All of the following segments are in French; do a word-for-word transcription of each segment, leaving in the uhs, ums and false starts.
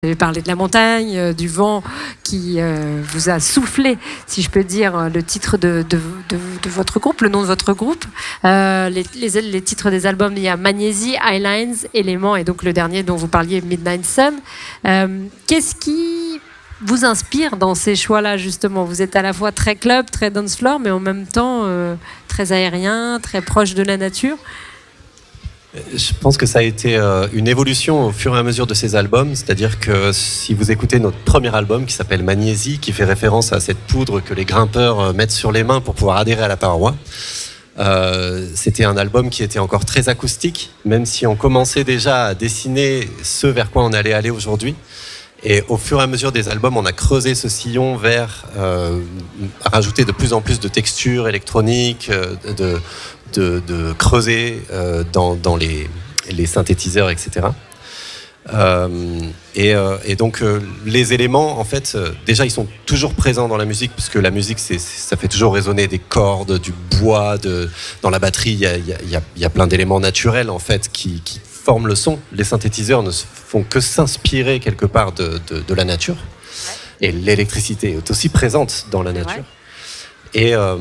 Vous avez parlé de la montagne, euh, du vent qui euh, vous a soufflé, si je peux dire, le titre de, de, de, de votre groupe, le nom de votre groupe. Euh, les, les, les titres des albums, il y a Magnésie, Highlines, Éléments et donc le dernier dont vous parliez, Midnight Sun. Euh, qu'est-ce qui vous inspire dans ces choix-là, justement? Vous êtes à la fois très club, très dance floor, mais en même temps euh, très aérien, très proche de la nature. Je pense que ça a été une évolution au fur et à mesure de ces albums, c'est-à-dire que si vous écoutez notre premier album qui s'appelle Magnésie, qui fait référence à cette poudre que les grimpeurs mettent sur les mains pour pouvoir adhérer à la paroi, euh, c'était un album qui était encore très acoustique, même si on commençait déjà à dessiner ce vers quoi on allait aller aujourd'hui. Et au fur et à mesure des albums, on a creusé ce sillon vers euh, rajouter de plus en plus de textures électroniques, de, de, de creuser euh, dans, dans les, les synthétiseurs, et cetera. Euh, et, euh, et donc euh, les éléments, en fait, euh, déjà ils sont toujours présents dans la musique, puisque la musique, c'est, ça fait toujours résonner des cordes, du bois, de, dans la batterie, il y a, y a, y a plein d'éléments naturels en fait qui, qui forment le son. Les synthétiseurs ne font que s'inspirer quelque part de, de, de la nature. Et l'électricité est aussi présente dans la nature. Et euh,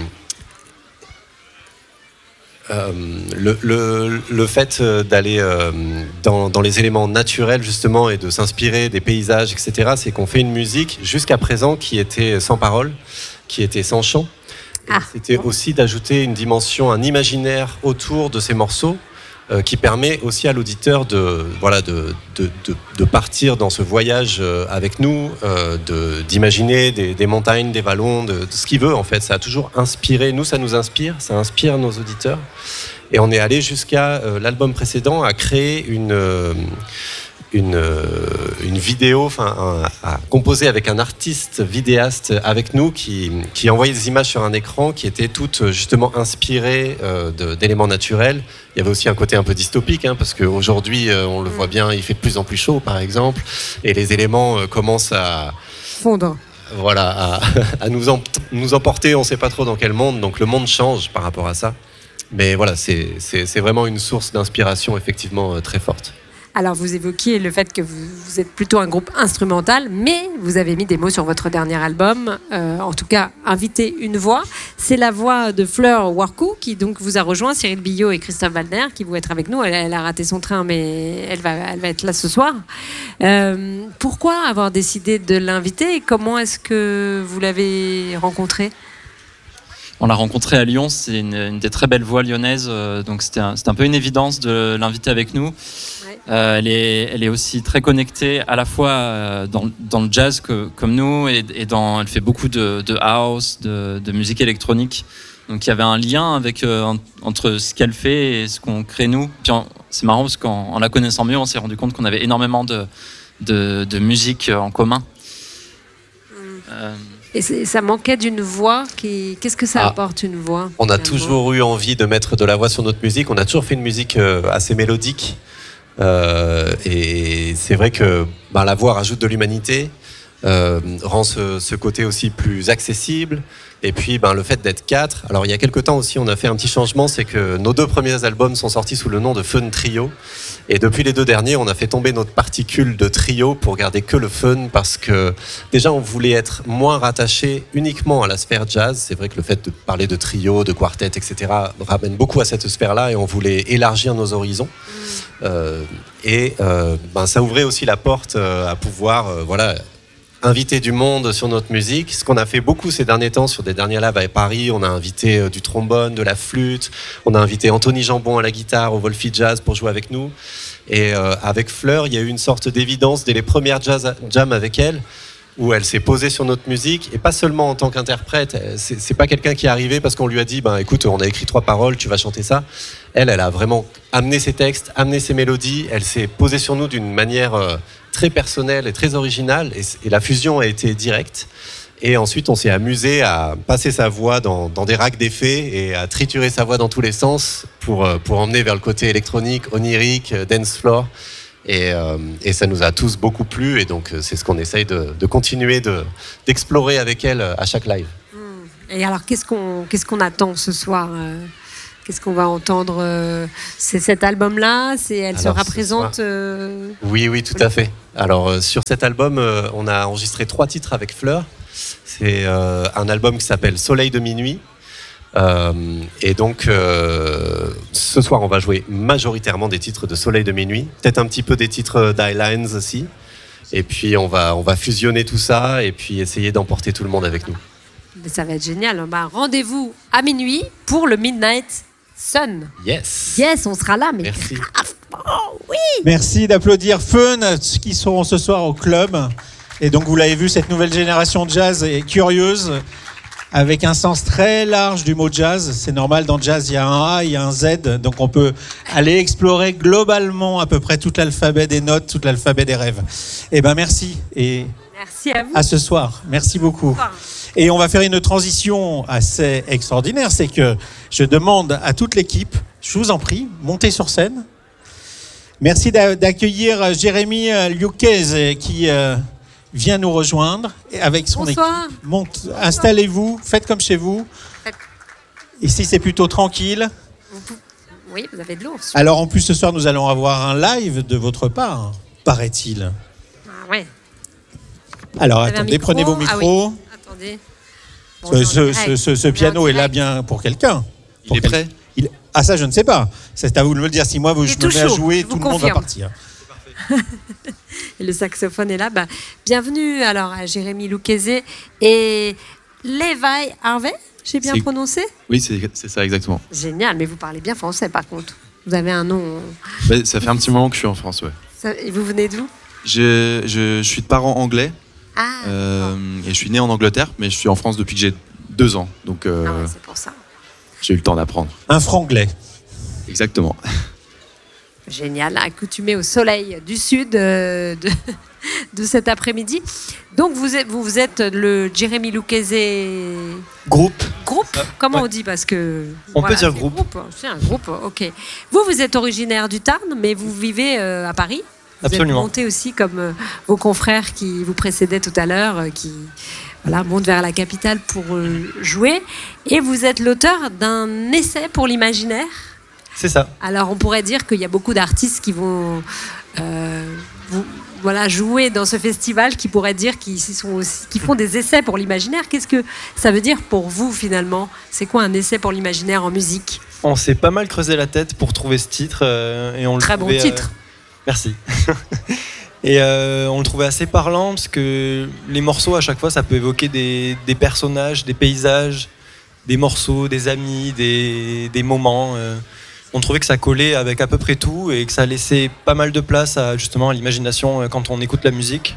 euh, le, le, le fait d'aller euh, dans, dans les éléments naturels justement et de s'inspirer des paysages, et cetera, c'est qu'on fait une musique jusqu'à présent qui était sans parole, qui était sans chant. Ah. C'était aussi d'ajouter une dimension, un imaginaire autour de ces morceaux, Euh, qui permet aussi à l'auditeur de, voilà, de, de, de, de partir dans ce voyage euh, avec nous, euh, de, d'imaginer des, des montagnes, des vallons, de, de ce qu'il veut en fait. Ça a toujours inspiré, nous ça nous inspire, ça inspire nos auditeurs. Et on est allé jusqu'à euh, l'album précédent à créer une... Euh, Une, une vidéo, enfin, à composer avec un artiste vidéaste avec nous qui, qui envoyait des images sur un écran qui étaient toutes justement inspirées euh, de, d'éléments naturels. Il y avait aussi un côté un peu dystopique, hein, parce qu'aujourd'hui, euh, on le voit bien, il fait de plus en plus chaud, par exemple, et les éléments euh, commencent à fondre. Voilà, à, à nous, em, nous emporter, on ne sait pas trop dans quel monde, donc le monde change par rapport à ça. Mais voilà, c'est, c'est, c'est vraiment une source d'inspiration effectivement euh, très forte. Alors, vous évoquiez le fait que vous, vous êtes plutôt un groupe instrumental, mais vous avez mis des mots sur votre dernier album, euh, en tout cas, invité une voix. C'est la voix de Fleur Warcou, qui donc vous a rejoint, Cyril Billot et Christophe Waldner, qui vont être avec nous. Elle, elle a raté son train, mais elle va, elle va être là ce soir. Euh, pourquoi avoir décidé de l'inviter et comment est-ce que vous l'avez rencontrée ? On l'a rencontrée à Lyon, c'est une, une des très belles voix lyonnaises, euh, donc c'était un, c'était un peu une évidence de l'inviter avec nous. Euh, elle, est, elle est aussi très connectée à la fois euh, dans, dans le jazz que, comme nous et, et dans, elle fait beaucoup de, de house, de, de musique électronique. Donc il y avait un lien avec, euh, en, entre ce qu'elle fait et ce qu'on crée nous. Puis on, c'est marrant parce qu'en en la connaissant mieux, on s'est rendu compte qu'on avait énormément de, de, de musique en commun. Mmh. Euh... Et ça manquait d'une voix qui... Qu'est-ce que ça ah, apporte une voix? On a toujours voix. eu envie de mettre de la voix sur notre musique. On a toujours fait une musique assez mélodique. Euh, et c'est vrai que ben, la voix rajoute de l'humanité, euh, rend ce, ce côté aussi plus accessible. Et puis ben, le fait d'être quatre. Alors il y a quelques temps aussi on a fait un petit changement, c'est que nos deux premiers albums sont sortis sous le nom de Fun Trio. Et depuis les deux derniers on a fait tomber notre particule de trio pour garder que le fun, parce que déjà on voulait être moins rattaché uniquement à la sphère jazz. C'est vrai que le fait de parler de trio, de quartet, et cetera ramène beaucoup à cette sphère-là, et on voulait élargir nos horizons. Euh, et euh, ben, ça ouvrait aussi la porte euh, à pouvoir euh, voilà, inviter du monde sur notre musique. Ce qu'on a fait beaucoup ces derniers temps sur des derniers lives à Paris, on a invité euh, du trombone, de la flûte, on a invité Anthony Jambon à la guitare au Volfi Jazz pour jouer avec nous. Et euh, avec Fleur, il y a eu une sorte d'évidence dès les premières jazz jam avec elle, où elle s'est posée sur notre musique, et pas seulement en tant qu'interprète. C'est, c'est pas quelqu'un qui est arrivé parce qu'on lui a dit ben, écoute, on a écrit trois paroles, tu vas chanter ça. Elle, elle a vraiment amené ses textes, amené ses mélodies, elle s'est posée sur nous d'une manière euh, très personnelle et très originale, et, et la fusion a été directe. Et ensuite, on s'est amusé à passer sa voix dans, dans des racks d'effets et à triturer sa voix dans tous les sens pour, pour emmener vers le côté électronique, onirique, dance floor. Et, euh, et ça nous a tous beaucoup plu, et donc c'est ce qu'on essaye de, de continuer de, d'explorer avec elle à chaque live. Et alors, qu'est-ce qu'on, qu'est-ce qu'on attend ce soir euh, Qu'est-ce qu'on va entendre euh, C'est cet album-là c'est, Elle Alors, sera présente euh... Oui, oui, tout à fait. Alors, euh, sur cet album, euh, on a enregistré trois titres avec Fleur. C'est euh, un album qui s'appelle Soleil de minuit. Euh, et donc, euh, ce soir, on va jouer majoritairement des titres de Soleil de minuit. Peut-être un petit peu des titres d'Highlines aussi. Et puis, on va, on va fusionner tout ça et puis essayer d'emporter tout le monde avec nous. Mais ça va être génial. Bah, rendez-vous à minuit pour le Midnight Sun. Yes. Yes, on sera là. Mais merci. Oh, oui. Merci d'applaudir Fun, qui seront ce soir au club. Et donc, vous l'avez vu, cette nouvelle génération de jazz est curieuse, avec un sens très large du mot jazz. C'est normal, dans jazz, il y a un A, il y a un Z. Donc, on peut aller explorer globalement à peu près tout l'alphabet des notes, tout l'alphabet des rêves. Eh bien, merci. Et merci à vous. À ce soir. Merci beaucoup. Et on va faire une transition assez extraordinaire. C'est que je demande à toute l'équipe, je vous en prie, montez sur scène. Merci d'accueillir Jérémy Lucchese qui euh, vient nous rejoindre avec son Bonsoir. équipe. Monte, installez-vous, faites comme chez vous. Ici, c'est plutôt tranquille. Oui, vous avez de l'eau. Alors, en plus, ce soir, nous allons avoir un live de votre part, paraît-il. Ah ouais. Alors, attendez, prenez vos micros. Ah oui. Attendez. Bon, ce, ce, ce, ce, ce piano est là bien pour quelqu'un. Il pour est quel... prêt Il... Ah, ça, je ne sais pas. C'est à vous de me le dire. Si moi, vous, je me mets à jouer, tout le monde va partir. Et le saxophone est là. Bah, bienvenue alors à Jérémy Lucchese et Levi Harvey. J'ai bien c'est... prononcé ? Oui, c'est, c'est ça exactement. Génial, mais vous parlez bien français par contre. Vous avez un nom. Bah, ça fait un petit moment que je suis en France, ouais. Ça... Et vous venez d'où ? je, je, je suis de parents anglais. Ah, euh, et je suis né en Angleterre, mais je suis en France depuis que j'ai deux ans. Donc euh, ah ouais, c'est pour ça. J'ai eu le temps d'apprendre. Un franglais. Exactement. Génial, accoutumé au soleil du sud euh, de, de cet après-midi. Donc vous êtes, vous, vous êtes le Jérémy Lucchese groupe. Groupe Ah, Comment ouais. on dit parce que on voilà, peut dire c'est groupe. groupe. C'est un groupe, ok. Vous, vous êtes originaire du Tarn, mais vous vivez euh, à Paris. Vous Absolument. êtes monté aussi comme euh, vos confrères qui vous précédaient tout à l'heure, euh, qui voilà, montent vers la capitale pour euh, jouer. Et vous êtes l'auteur d'un essai pour l'imaginaire. C'est ça. Alors on pourrait dire qu'il y a beaucoup d'artistes qui vont euh, vous, voilà, jouer dans ce festival, qui pourraient dire qu'ils sont aussi, qui font des essais pour l'imaginaire. Qu'est-ce que ça veut dire pour vous finalement ? C'est quoi un essai pour l'imaginaire en musique ? On s'est pas mal creusé la tête pour trouver ce titre euh, et on le Très bon trouvait, titre. Euh, merci. Et euh, on le trouvait assez parlant parce que les morceaux à chaque fois ça peut évoquer des, des personnages, des paysages, des morceaux, des amis, des, des moments. Euh, on trouvait que ça collait avec à peu près tout et que ça laissait pas mal de place à, justement, à l'imagination quand on écoute la musique.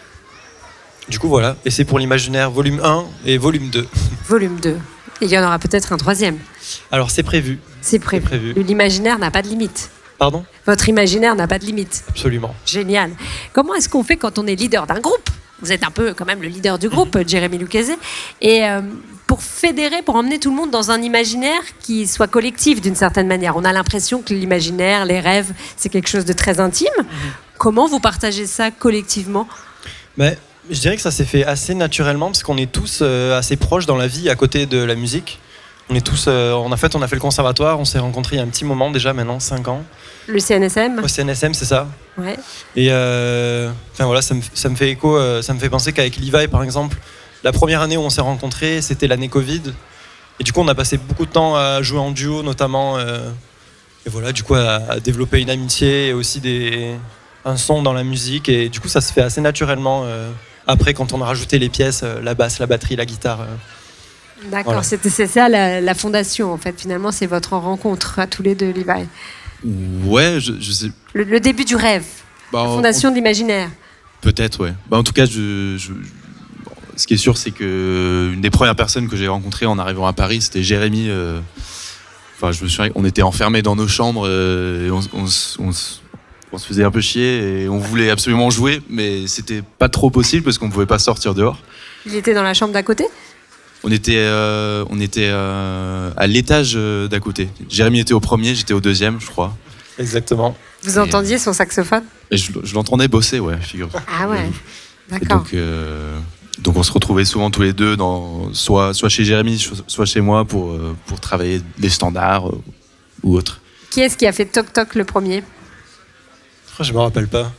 Du coup voilà, et c'est pour l'imaginaire volume un et volume deux. Volume deux. Et il y en aura peut-être un troisième. Alors c'est prévu. C'est prévu. C'est prévu. L'imaginaire n'a pas de limite. Pardon ? Votre imaginaire n'a pas de limite. Absolument. Génial. Comment est-ce qu'on fait quand on est leader d'un groupe ? Vous êtes un peu quand même le leader du groupe, Jérémy Lucchese. Et euh, pour fédérer, pour emmener tout le monde dans un imaginaire qui soit collectif d'une certaine manière. On a l'impression que l'imaginaire, les rêves, c'est quelque chose de très intime. Mmh. Comment vous partagez ça collectivement ? Mais je dirais que ça s'est fait assez naturellement parce qu'on est tous euh, assez proches dans la vie à côté de la musique. On est tous, euh, en fait, on a fait le conservatoire, on s'est rencontrés il y a un petit moment déjà, maintenant cinq ans. Le C N S M ? Au C N S M, c'est ça. Ouais. Et euh, enfin voilà, ça me, ça me fait écho, euh, ça me fait penser qu'avec Levi, par exemple, la première année où on s'est rencontrés, c'était l'année Covid. Et du coup, on a passé beaucoup de temps à jouer en duo, notamment. Euh, et voilà, du coup, à, à développer une amitié et aussi des, un son dans la musique. Et du coup, ça se fait assez naturellement. Euh, après, quand on a rajouté les pièces, euh, la basse, la batterie, la guitare. Euh, D'accord, voilà. c'est, c'est ça la, la fondation en fait. Finalement, c'est votre rencontre à tous les deux, Levi. Ouais, je, je sais. Le, le début du rêve, Bah, la fondation on... de l'imaginaire. Peut-être, ouais. Bah, en tout cas, je, je... Bon, ce qui est sûr, c'est que une des premières personnes que j'ai rencontrées en arrivant à Paris, c'était Jérémy. Euh... Enfin, je me souviens, on était enfermés dans nos chambres, euh, et on, on, on, on, on se faisait un peu chier et on voulait absolument jouer, mais c'était pas trop possible parce qu'on pouvait pas sortir dehors. Il était dans la chambre d'à côté ? On était, euh, on était euh, à l'étage d'à côté. Jérémy était au premier, j'étais au deuxième, je crois. Exactement. Vous entendiez son saxophone ? Et je, je l'entendais bosser, ouais, figure. Ah ouais, Et d'accord. donc, euh, donc on se retrouvait souvent tous les deux, dans, soit, soit chez Jérémy, soit chez moi, pour, euh, pour travailler des standards euh, ou autres. Qui est-ce qui a fait Toc Toc le premier ? Oh, je me rappelle pas.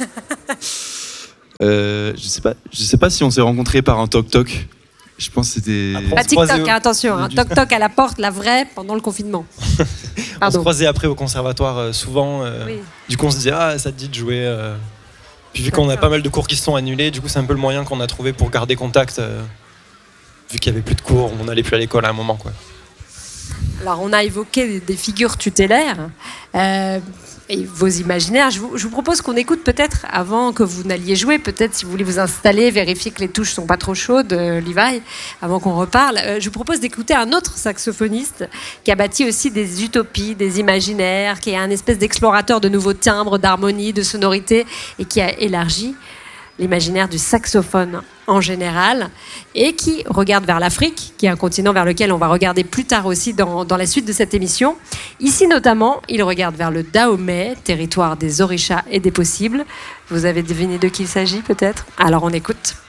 euh, je sais pas, je sais pas si on s'est rencontrés par un Toc Toc. Je pense que c'était. Après, Pas se croisait TikTok, au- hein, attention, hein, Toc Toc à la porte, la vraie, pendant le confinement. On se Pardon. croisait après au conservatoire euh, souvent. euh, Oui. Du coup, on se disait, ah, ça te dit de jouer. euh. Puis vu qu'on a D'accord. pas mal de cours qui se sont annulés, du coup, c'est un peu le moyen qu'on a trouvé pour garder contact. euh, Vu qu'il y avait plus de cours, on n'allait plus à l'école à un moment, quoi. Alors, on a évoqué des, des figures tutélaires euh, et vos imaginaires. Je vous, je vous propose qu'on écoute peut-être, avant que vous n'alliez jouer, peut-être si vous voulez vous installer, vérifier que les touches sont pas trop chaudes, euh, Levi, avant qu'on reparle. Euh, je vous propose d'écouter un autre saxophoniste qui a bâti aussi des utopies, des imaginaires, qui est un espèce d'explorateur de nouveaux timbres, d'harmonie, de sonorité, et qui a élargi l'imaginaire du saxophone en général, et qui regarde vers l'Afrique, qui est un continent vers lequel on va regarder plus tard aussi dans, dans la suite de cette émission. Ici notamment, il regarde vers le Dahomey, territoire des orishas et des possibles. Vous avez deviné de qui il s'agit peut-être ? Alors on écoute.